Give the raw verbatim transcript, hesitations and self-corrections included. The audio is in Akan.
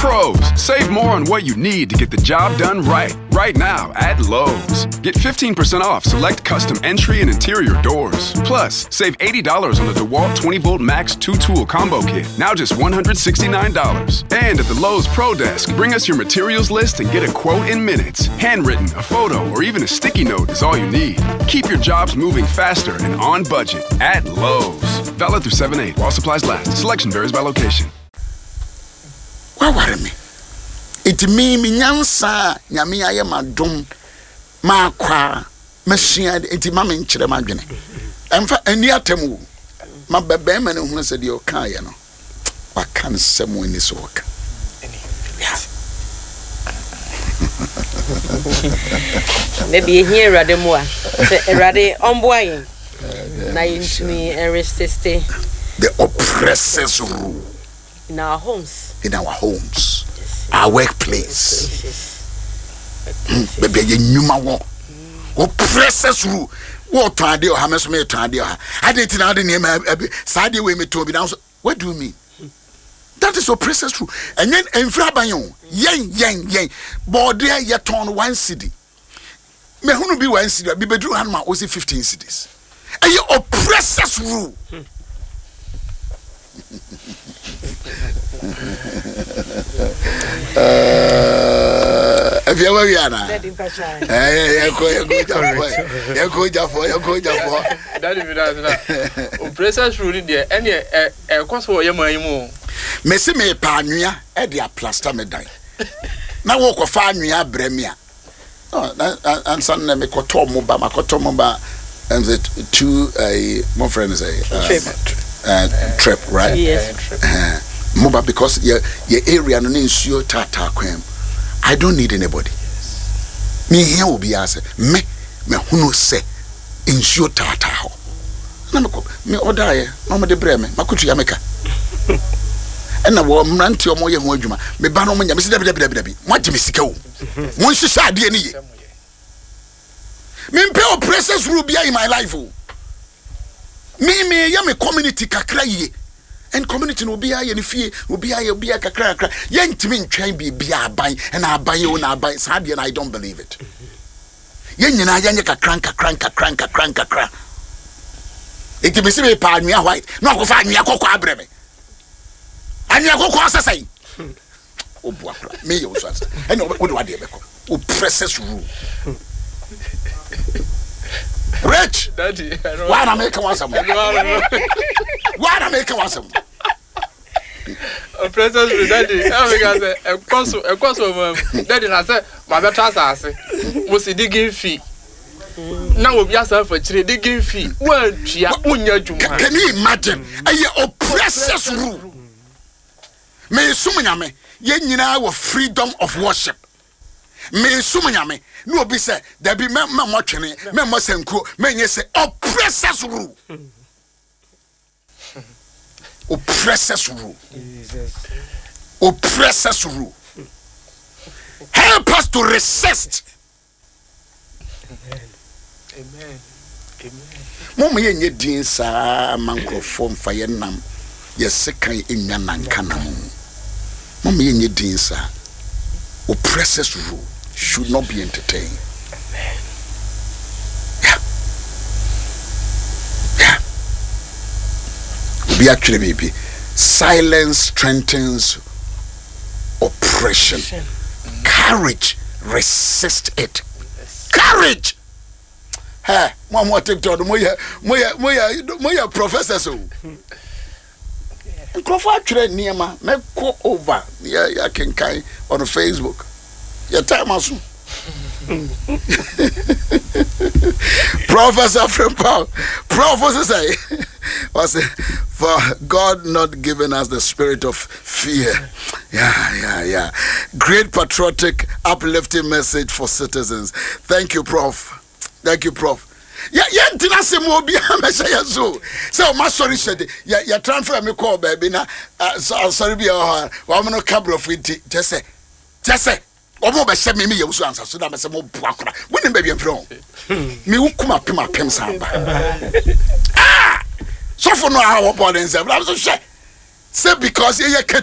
Pros, save more on what you need to get the job done right. Right now at Lowe's. Get fifteen percent off select custom entry and interior doors. Plus, save eighty dollars on the DeWalt twenty volt Max two tool combo kit. Now just one hundred sixty-nine dollars. And at the Lowe's Pro Desk, bring us your materials list and get a quote in minutes. Handwritten, a photo, or even a sticky note is all you need. Keep your jobs moving faster and on budget at Lowe's. Valid through seven eight while supplies last. Selection varies by location. Why worry me? It me me nyansa nyame aye madom ma kwa machine enti ma me nkyere ma dwene emfa ani atemu ma bebe ma ne hu se de o kan ye no wa kan semu ni so ka maybe here rade mo a rade omboaye na yintumi resist the oppressors rule in our homes in our homes our workplace baby you nyuma wo oppressors rule what to dey o ha meso me to dey o ha ade na ade ne ma sade we me to bi now what do you mean? That is oppressors rule and then enfra ban yo yen yen yen board there ye turn one city me hunu bi one city bi bedru han ma o say fifteen cities and you oppressors rule. Uh, if you ever hear that, eh, you go, you go, you go, you go, you go, you go. That is that. Oppressors rule there. Any eh eh, cause for your money more. Me see me panuya, eh, dia plaster me die. Na wo ko fa anua bremia. Oh, and son me ko to mo ba, ma ko to mo ba, and the two eh, my friend is a trip, uh, trip, right? Yes. Moba because your your area no nsuo tata kwam. I don't need anybody. Me here will be as me me hunu se nsuo tata ho. Na me ko me order ye no me de bre me makutu ya meka. Na wo mranti omo ye ho adwuma. Me ba no mo nya me se dabi dabi dabi. Mo agye me sika o. Mo nhihya ade ni ye. Me mpe oppressors rule bia in my life o. Me me ya me community kakra ye. And community no be aye ni fie obi aye obi kakra kakra yentimi ntwan bi bia aban and aban yo na aban sabe and I don't believe it yen nyina ya nya kakra kakra kakra kakra kakra enti be se be pa anua white no ko fa anua kokko abreme anua kokko asasai obu akra me yo so asa and wo de wade be ko oppressors rule. Rich Daddy, why am I making one some? Why am I making one some? Oppressors rule, Daddy. I because a course a course of Daddy na say my better asase we see digging fee. Now we ask for three digging fee. Well, tia unya juma. Can you imagine? A oppressors rule. Me sumunyame ye nyina wo freedom of worship. Me sumunyame no be say there be me me twene me mo senko me nye say oppressors rule. Oppressors rule. Jesus. Oppressors rule. Help us to resist. Amen. Amen. Amen. Mom ye nye din sa mankrofo mfa ye nam ye sekan enya nanka na mo. Mom ye nye din sa. Oppressors rule should not be entertained. Amen. Yeah. Yeah. Be actually baby. Silence strengthens oppression. Mm-hmm. Courage resist it. Yes. Courage. Hey, mom what take to moya moya moya moya professor so. Nkofo atwere niema me go over. Yeah, yeah can kai on Facebook. Your time asu. Professor from Paul. Professor say was for God not giving us the spirit of fear. Yeah, yeah, yeah. Great patriotic, uplifting message for citizens. Thank you, Prof. Thank you, Prof. Yeah, yeah, Tina Simo be a so. So, my sorry said, yeah, yeah, transfer me call, baby. Now, sorry, be a woman of cabra of it. Just say, just say. Omo be se me me yewu so ansa so da be se mo buakora woni ba bia from me wu kuma pema pem samba ah so for no how about them say say because ye